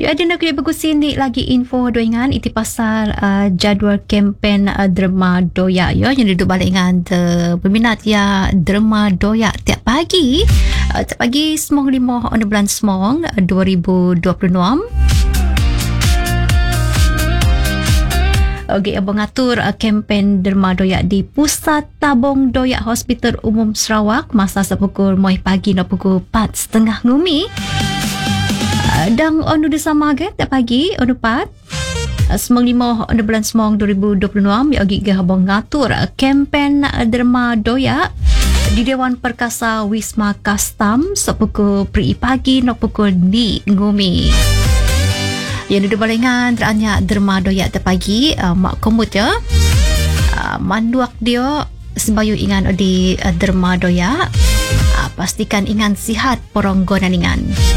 Ya, ada nak bagus sini lagi info doingan iti pasal jadual kempen derma doyak ya yang duduk balik dengan peminat ya derma doyak tiap pagi semong 5 on bulan semong 2026. Okey, abang atur kempen derma doyak di Pusat Tabung Doyak Hospital Umum Sarawak masa sepukul moy pagi no pukul 4.30 ngumi. Dan onu bersama ke tak pagi onu 4 semong 5 on bulan semong 2026 ya agi abang ngatur kempen derma doyak di Dewan Perkasa Wisma Kastam sepukul pagi no pukul di ngumi. Yang duduk balengan teranya derma doyak terpagi mak komut ya manduak dia sembayu ingan di derma doyak pastikan ingan sihat poronggonan ingan.